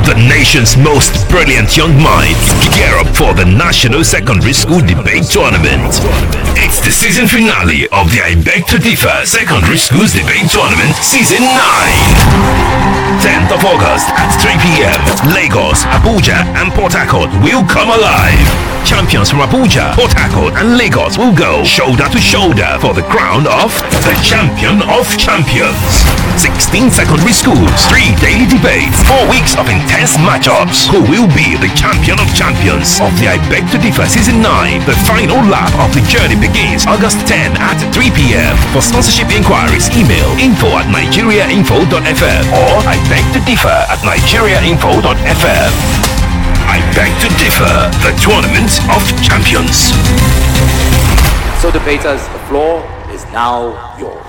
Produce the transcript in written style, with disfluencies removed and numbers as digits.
The nation's most brilliant young minds gear up for the National Secondary School Debate Tournament. It's the season finale of the I Beg to Differ Secondary Schools Debate Tournament Season 9. 10th of August at 3 p.m. Lagos, Abuja and Port Harcourt will come alive. Champions from Abuja, Port Harcourt and Lagos will go shoulder to shoulder for the crown of the Champion of Champions. 16 secondary schools, 3 daily debates, 4 weeks of intense matchups. Who will be the Champion of Champions of the I Beg to Differ Season 9? The final lap of the journey begins August 10 at 3 p.m. For sponsorship inquiries, email info@nigeriainfo.fm or I beg to differ at nigeriainfo.fm. I Beg to Differ, the Tournament of Champions. So debaters, the floor is now yours.